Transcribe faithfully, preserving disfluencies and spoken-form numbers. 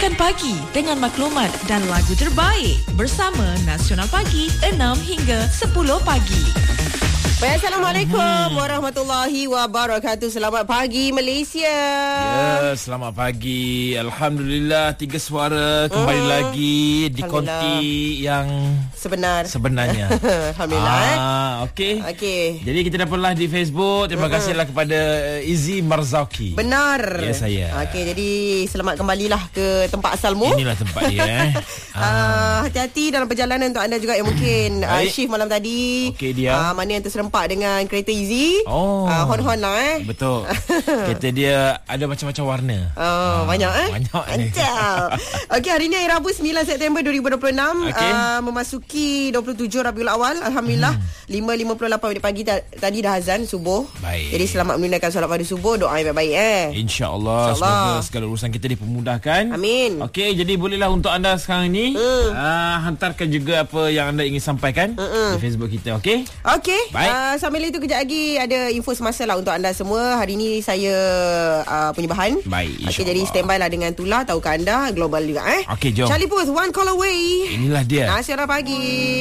Mulakan pagi dengan maklumat dan lagu terbaik bersama Nasional Pagi enam hingga sepuluh pagi. Baik, Assalamualaikum hmm. warahmatullahi wabarakatuh. Selamat pagi Malaysia. Ya, selamat pagi. Alhamdulillah, tiga suara kembali uh, lagi di konti yang sebenar sebenarnya. Alhamdulillah. Ah, okey. Okey. Jadi kita dapatlah di Facebook. Terima uh-huh. kasihlah kepada Izzy Marzauki. Benar. Ya, saya. Okey, jadi selamat kembalilah ke tempat asalmu. Inilah tempat dia eh. ah. uh, hati-hati dalam perjalanan untuk anda juga yang mungkin uh, shift malam tadi. Okey dia. Uh, mana yang terserempak dengan kereta Easy. Oh. Uh, hon-hon lah eh. Betul. Kereta dia ada macam-macam warna. Oh, uh, banyak eh. Banyak ni. Okey, hari ni hari Rabu sembilan September dua ribu dua puluh enam. Okay. Uh, memasuki dua puluh tujuh Rabiul Awal. Alhamdulillah. Hmm. lima lima puluh lapan minit pagi ta- tadi dah azan subuh. Baik. Jadi selamat menunaikan solat fardu subuh. Doa yang baik-baik eh. InsyaAllah. Insya semoga segala urusan kita dipermudahkan. Amin. Okey, jadi bolehlah untuk anda sekarang ni mm. uh, hantarkan juga apa yang anda ingin sampaikan Mm-mm. di Facebook kita. Okey. Okey. Baik. Uh, sambil itu kejap lagi ada info semasa lah untuk anda semua. Hari ni saya uh, punya bahan. Baik. Okey, jadi standby lah dengan Tula. Tahukah anda global juga eh. Okey, jom. Charlie Puth, One Call Away. Inilah dia. Nasional Pagi.